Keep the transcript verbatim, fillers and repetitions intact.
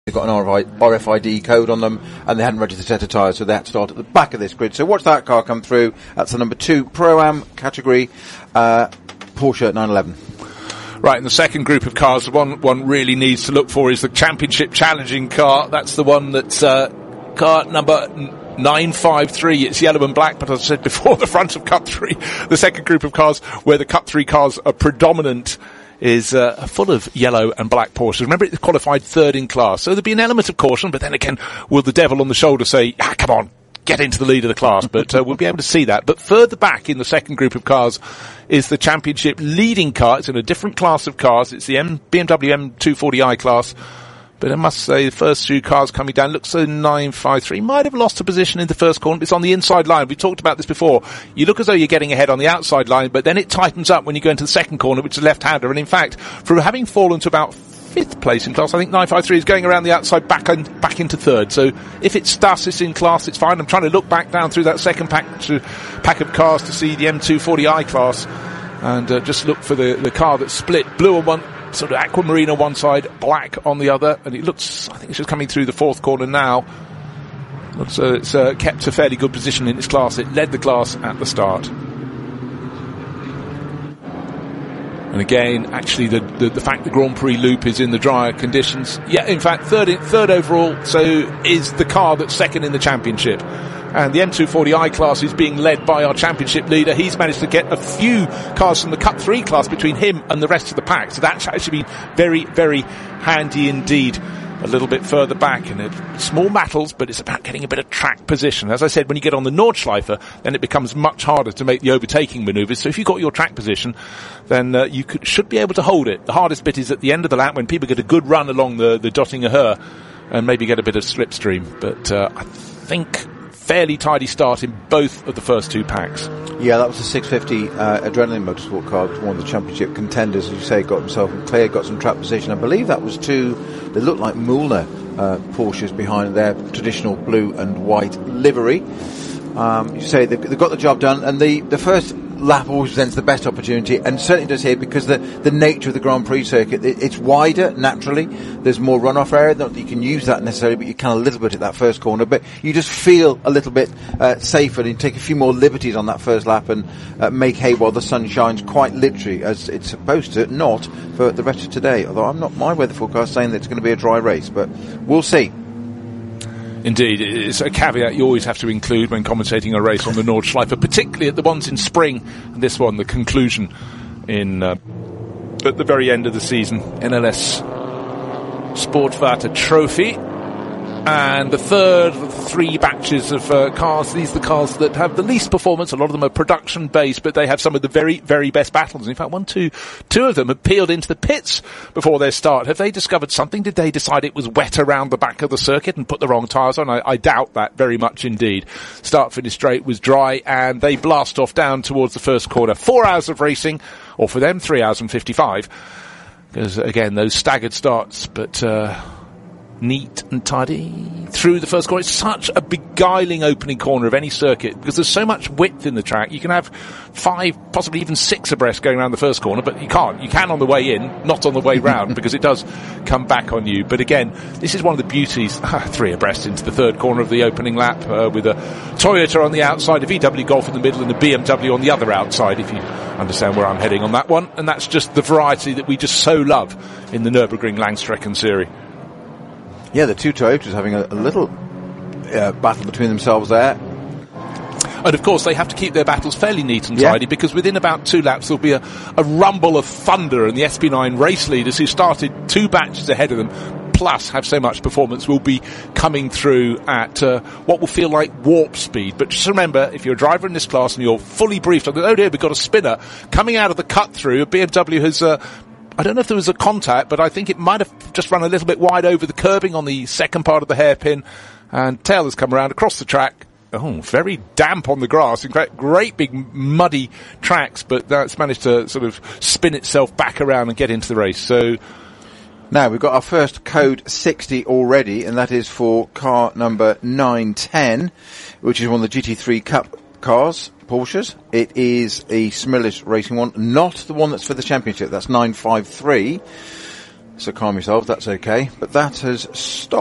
They've got an R F I D code on them, and they hadn't registered a set of tyres, so they had to start at the back of this grid. So watch that car come through. That's the number two Pro-Am category, uh, Porsche nine eleven. Right, and the second group of cars, the one one really needs to look for is the Championship Challenging car. That's the one that's uh, car number nine five three. It's yellow and black, but as I said before, the front of Cup three, the second group of cars where the Cup three cars are predominant, is uh, full of yellow and black Porsches. Remember, it qualified third in class, so there'll be an element of caution, but then again, will the devil on the shoulder say, ah, come on, get into the lead of the class? But uh, we'll be able to see that. But further back in the second group of cars is the Championship leading car. It's in a different class of cars. It's the M- B M W M two forty i class. But I must say, the first few cars coming down looks so nine five three. Might have lost a position in the first corner. It's on the inside line. We talked about this before. You look as though you're getting ahead on the outside line, but then it tightens up when you go into the second corner, which is left-hander. And in fact, from having fallen to about fifth place in class, I think nine five three is going around the outside back and back into third. So if it's Stasis in class, it's fine. I'm trying to look back down through that second pack to, pack of cars to see the M two forty i class, and uh, just look for the, the car that's split blue on one, sort of aquamarine on one side, black on the other, and it looks, I think it's just coming through the fourth corner now. Looks uh, it's uh, kept a fairly good position in its class. It led the class at the start. And again, actually, the, the the fact the Grand Prix loop is in the drier conditions, yeah, in fact, third in, third overall, so is the car that's second in the championship. And the M two forty i class is being led by our championship leader. He's managed to get a few cars from the Cup three class between him and the rest of the pack. So that's actually been very, very handy indeed. A little bit further back, and it, small battles, but it's about getting a bit of track position. As I said, when you get on the Nordschleife, then it becomes much harder to make the overtaking manoeuvres. So if you've got your track position, then uh, you could, should be able to hold it. The hardest bit is at the end of the lap when people get a good run along the, the Dottinger Höhe and maybe get a bit of slipstream. But uh, I think fairly tidy start in both of the first two packs. Yeah, that was the six fifty uh, Adrenaline Motorsport car, which one of the championship contenders, as you say, got himself and Claire got some track position. I believe that was two, they look like Mühlner uh, Porsches behind their traditional blue and white livery. Um, you say they've, they've got the job done, and the, the first lap always presents the best opportunity, and certainly does here because the, the nature of the Grand Prix circuit, it, it's wider naturally. There's more runoff area. Not that you can use that necessarily, but you can a little bit at that first corner. But you just feel a little bit uh, safer, and you take a few more liberties on that first lap and uh, make hay while the sun shines, quite literally, as it's supposed to, not for the rest of today. Although I'm not my weather forecast saying that it's going to be a dry race, but we'll see. Indeed, it's a caveat you always have to include when commentating a race on the Nordschleife, particularly at the ones in spring, and this one, the conclusion in uh, at the very end of the season, N L S Sportwarte Trophy. And the third of the three batches of uh, cars, these are the cars that have the least performance. A lot of them are production-based, but they have some of the very, very best battles. In fact, one, two, two of them have peeled into the pits before their start. Have they discovered something? Did they decide it was wet around the back of the circuit and put the wrong tyres on? I, I doubt that very much indeed. Start-finish straight was dry, and they blast off down towards the first corner. Four hours of racing, or for them, three hours and fifty-five. Because, again, those staggered starts, but... Uh, neat and tidy through the first corner. It's such a beguiling opening corner of any circuit because there's so much width in the track. You can have five, possibly even six abreast going around the first corner, but you can't. You can on the way in, not on the way round, because it does come back on you. But again, this is one of the beauties. Three abreast into the third corner of the opening lap uh, with a Toyota on the outside, a V W Golf in the middle, and a B M W on the other outside, if you understand where I'm heading on that one. And that's just the variety that we just so love in the Nürburgring Langstrecken Series. Yeah, the two Toyotas having a, a little uh, battle between themselves there. And of course, they have to keep their battles fairly neat and tidy, yeah, because within about two laps there'll be a, a rumble of thunder, and the S P nine race leaders who started two batches ahead of them, plus have so much performance, will be coming through at uh, what will feel like warp speed. But just remember, if you're a driver in this class and you're fully briefed on, oh dear, we've got a spinner coming out of the cut through, a B M W has... Uh, I don't know if there was a contact, but I think it might have just run a little bit wide over the curbing on the second part of the hairpin, and tail has come around across the track. Oh, very damp on the grass. In fact, great big muddy tracks, but that's managed to sort of spin itself back around and get into the race. So now we've got our first code sixty already, and that is for car number nine ten, which is one of the G T three Cup cars. Porsches. It is a Smillis Racing one, not the one that's for the championship. That's nine five three. So calm yourself, that's okay. But that has stopped.